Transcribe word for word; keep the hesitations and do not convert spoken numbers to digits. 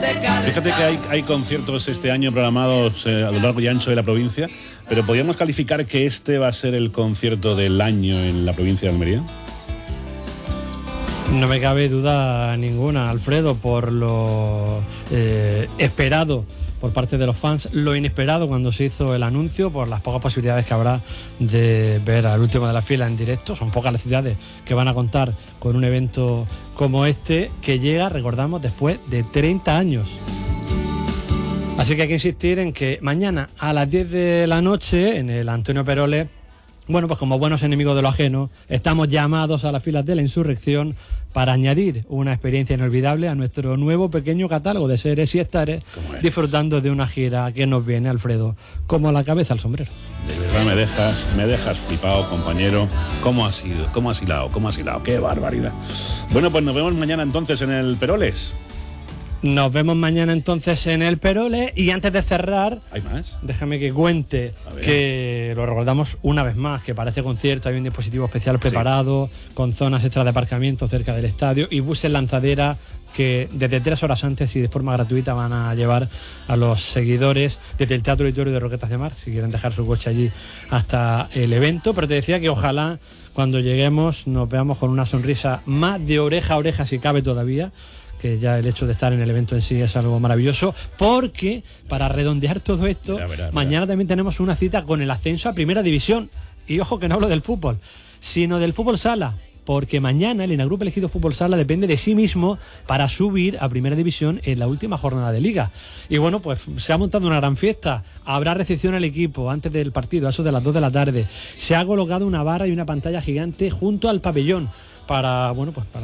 Fíjate que hay, hay conciertos este año programados eh, a lo largo y ancho de la provincia, pero ¿podríamos calificar que este va a ser el concierto del año en la provincia de Almería? No me cabe duda ninguna, Alfredo, por lo eh, esperado por parte de los fans, lo inesperado cuando se hizo el anuncio, por las pocas posibilidades que habrá de ver al último de la fila en directo. Son pocas las ciudades que van a contar con un evento como este, que llega, recordamos, después de treinta años. Así que hay que insistir en que mañana a las diez de la noche, en el Antonio Peroles, bueno, pues como buenos enemigos de lo ajeno, estamos llamados a las filas de la insurrección para añadir una experiencia inolvidable a nuestro nuevo pequeño catálogo de seres y estares, disfrutando de una gira que nos viene, Alfredo, como la cabeza al sombrero. De verdad me dejas, me dejas flipado, compañero. ¿Cómo ha sido? ¿Cómo has hilado? ¿Cómo has hilado? ¡Qué barbaridad! Bueno, pues nos vemos mañana entonces en el Peroles. Nos vemos mañana entonces en el Peroles, y antes de cerrar, ¿hay más? Déjame que cuente que lo recordamos una vez más, que para este concierto hay un dispositivo especial preparado, sí, con zonas extras de aparcamiento cerca del estadio y buses lanzadera que desde tres horas antes y de forma gratuita van a llevar a los seguidores desde el Teatro Auditorio de Roquetas de Mar, si quieren dejar su coche allí hasta el evento. Pero te decía que ojalá cuando lleguemos nos veamos con una sonrisa más de oreja a oreja, si cabe todavía, que ya el hecho de estar en el evento en sí es algo maravilloso, porque para redondear todo esto, mira, mira, mira. mañana también tenemos una cita con el ascenso a Primera División. Y ojo que no hablo del fútbol, sino del fútbol sala, porque mañana el Inagrupo Elegido Fútbol Sala depende de sí mismo para subir a Primera División en la última jornada de Liga. Y bueno, pues se ha montado una gran fiesta. Habrá recepción al equipo antes del partido, a eso de las dos de la tarde. Se ha colocado una barra y una pantalla gigante junto al pabellón para, bueno, pues para